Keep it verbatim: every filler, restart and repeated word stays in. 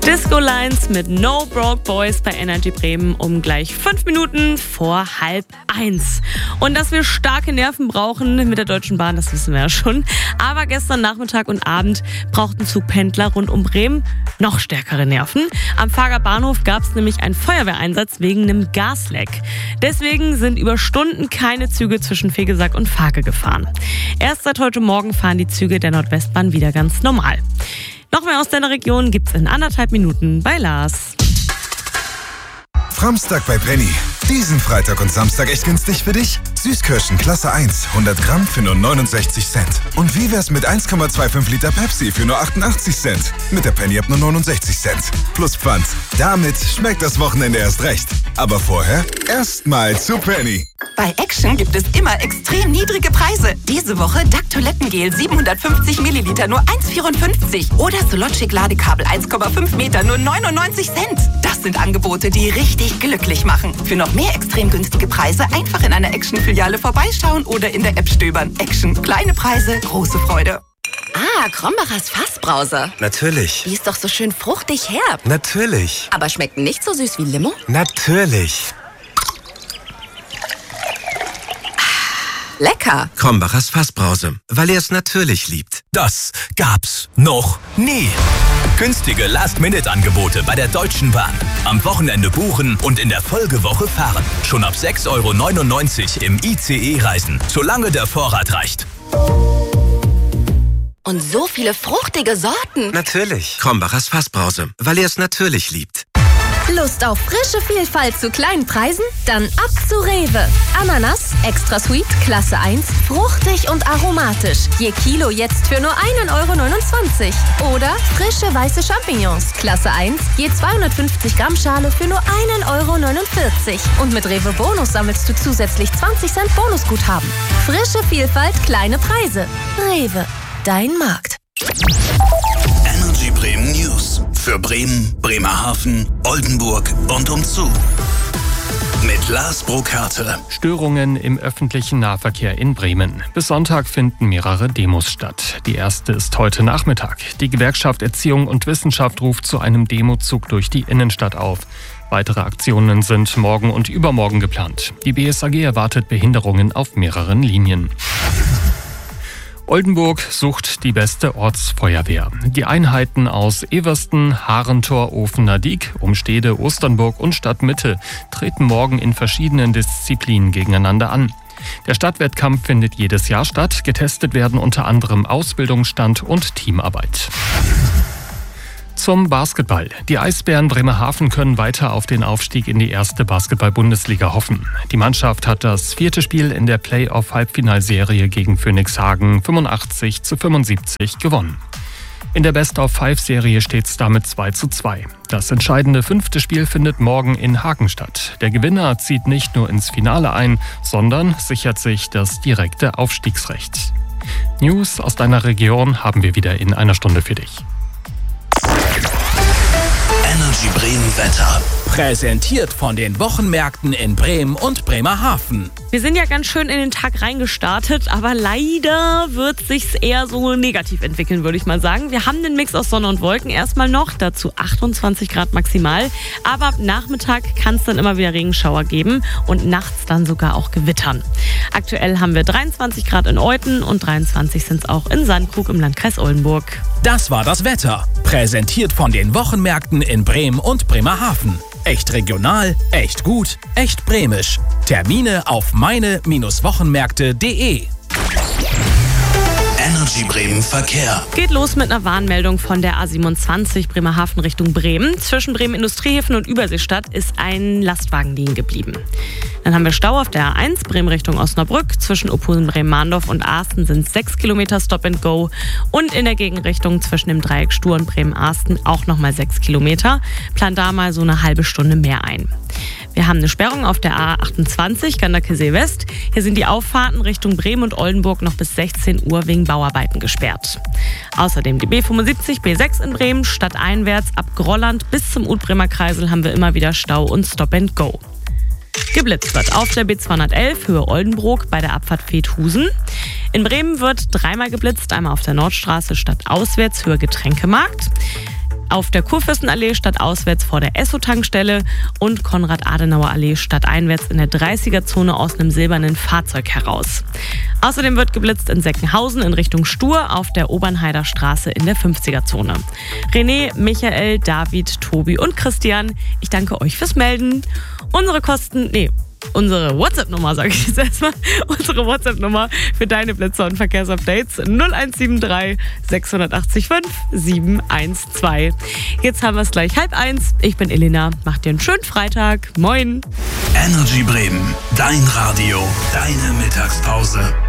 Disco Lines mit No Broke Boys bei Energy Bremen um gleich fünf Minuten vor halb eins. Und dass wir starke Nerven brauchen mit der Deutschen Bahn, das wissen wir ja schon. Aber gestern Nachmittag und Abend brauchten Zugpendler rund um Bremen noch stärkere Nerven. Am Faager Bahnhof gab es nämlich einen Feuerwehreinsatz wegen einem Gasleck. Deswegen sind über Stunden keine Züge zwischen Vegesack und Fage gefahren. Erst seit heute Morgen fahren die Züge der Nordwestbahn wieder ganz normal. Noch mehr aus deiner Region gibt's in anderthalb Minuten bei Lars. Framstag bei Penny. Diesen Freitag und Samstag echt günstig für dich? Süßkirschen Klasse eins, hundert Gramm für nur neunundsechzig Cent. Und wie wär's mit eins Komma fünfundzwanzig Liter Pepsi für nur achtundachtzig Cent? Mit der Penny ab nur neunundsechzig Cent. Plus Pfand. Damit schmeckt das Wochenende erst recht. Aber vorher erstmal zu Penny. Bei Action gibt es immer extrem niedrige Preise. Diese Woche D A C Toilettengel siebenhundertfünfzig Milliliter nur eins Komma vierundfünfzig. Oder Sologic Ladekabel eins Komma fünf Meter nur neunundneunzig Cent. Das sind Angebote, die richtig glücklich machen. Für noch mehr extrem günstige Preise einfach in einer Action-Filiale vorbeischauen oder in der App stöbern. Action. Kleine Preise, große Freude. Ah, Krombacher's Fassbrause. Natürlich. Die ist doch so schön fruchtig herb. Natürlich. Aber schmeckt nicht so süß wie Limo? Natürlich. Lecker. Krombacher's Fassbrause, weil er es natürlich liebt. Das gab's noch nie. Günstige Last-Minute-Angebote bei der Deutschen Bahn. Am Wochenende buchen und in der Folgewoche fahren. Schon ab sechs Euro neunundneunzig im I C E reisen, solange der Vorrat reicht. Und so viele fruchtige Sorten. Natürlich. Krombacher's Fassbrause, weil er es natürlich liebt. Lust auf frische Vielfalt zu kleinen Preisen? Dann ab zu Rewe. Ananas, extra sweet, Klasse eins, fruchtig und aromatisch. Je Kilo jetzt für nur ein Euro neunundzwanzig. Oder frische weiße Champignons, Klasse eins, je zweihundertfünfzig Gramm Schale für nur ein Euro neunundvierzig. Und mit Rewe Bonus sammelst du zusätzlich zwanzig Cent Bonusguthaben. Frische Vielfalt, kleine Preise. Rewe, dein Markt. Energy Bremen News. Für Bremen, Bremerhaven, Oldenburg und umzu. Mit Lars Brokarte. Störungen im öffentlichen Nahverkehr in Bremen. Bis Sonntag finden mehrere Demos statt. Die erste ist heute Nachmittag. Die Gewerkschaft Erziehung und Wissenschaft ruft zu einem Demozug durch die Innenstadt auf. Weitere Aktionen sind morgen und übermorgen geplant. Die B S A G erwartet Behinderungen auf mehreren Linien. Oldenburg sucht die beste Ortsfeuerwehr. Die Einheiten aus Eversten, Harentor, Ofener Diek, Umstede, Osternburg und Stadtmitte treten morgen in verschiedenen Disziplinen gegeneinander an. Der Stadtwettkampf findet jedes Jahr statt. Getestet werden unter anderem Ausbildungsstand und Teamarbeit. Zum Basketball. Die Eisbären Bremerhaven können weiter auf den Aufstieg in die erste Basketball-Bundesliga hoffen. Die Mannschaft hat das vierte Spiel in der Playoff-Halbfinalserie gegen Phönixhagen fünfundachtzig zu fünfundsiebzig gewonnen. In der Best-of-Five-Serie steht es damit zwei zu zwei. Das entscheidende fünfte Spiel findet morgen in Hagen statt. Der Gewinner zieht nicht nur ins Finale ein, sondern sichert sich das direkte Aufstiegsrecht. News aus deiner Region haben wir wieder in einer Stunde für dich. Energy Bremen Wetter. Präsentiert von den Wochenmärkten in Bremen und Bremerhaven. Wir sind ja ganz schön in den Tag reingestartet, aber leider wird sich's eher so negativ entwickeln, würde ich mal sagen. Wir haben einen Mix aus Sonne und Wolken erstmal noch, dazu achtundzwanzig Grad maximal. Aber ab Nachmittag kann es dann immer wieder Regenschauer geben und nachts dann sogar auch Gewittern. Aktuell haben wir dreiundzwanzig Grad in Euthen und dreiundzwanzig sind es auch in Sandkrug im Landkreis Oldenburg. Das war das Wetter. Präsentiert von den Wochenmärkten in Bremen und Bremerhaven. Echt regional, echt gut, echt bremisch. Termine auf meine Wochenmärkte punkt de. Energy Bremen Verkehr. Geht los mit einer Warnmeldung von der A siebenundzwanzig Bremerhaven Richtung Bremen. Zwischen Bremen Industriehäfen und Überseestadt ist ein Lastwagen liegen geblieben. Dann haben wir Stau auf der A eins Bremen Richtung Osnabrück. Zwischen Ophusen, Bremen-Mahndorf und Asten sind es sechs Kilometer Stop and Go. Und in der Gegenrichtung zwischen dem Dreieck Stur und Bremen-Asten auch nochmal sechs Kilometer. Plant da mal so eine halbe Stunde mehr ein. Wir haben eine Sperrung auf der A achtundzwanzig Ganderkesee West. Hier sind die Auffahrten Richtung Bremen und Oldenburg noch bis sechzehn Uhr wegen Bauarbeiten gesperrt. Außerdem die B fünfundsiebzig B sechs in Bremen, stadteinwärts ab Grolland bis zum Udbremer Kreisel haben wir immer wieder Stau und Stop and Go. Geblitzt wird auf der B zweihundertelf Höhe Oldenburg bei der Abfahrt Vethhusen. In Bremen wird dreimal geblitzt, einmal auf der Nordstraße stadtauswärts Höhe Getränkemarkt. auf der Kurfürstenallee stadtauswärts vor der Esso-Tankstelle und Konrad-Adenauer-Allee stadteinwärts in der dreißiger-Zone aus einem silbernen Fahrzeug heraus. Außerdem wird geblitzt in Seckenhausen in Richtung Stur auf der Obernheider Straße in der fünfziger-Zone. René, Michael, David, Tobi und Christian, ich danke euch fürs Melden. Unsere Kosten, nee, unsere WhatsApp-Nummer, sage ich jetzt erstmal, unsere WhatsApp-Nummer für deine Blitzer und Verkehrsupdates null eins sieben drei sechs acht fünf sieben eins zwei. Jetzt haben wir es gleich halb eins. Ich bin Elena. Macht dir einen schönen Freitag. Moin. Energy Bremen, dein Radio, deine Mittagspause.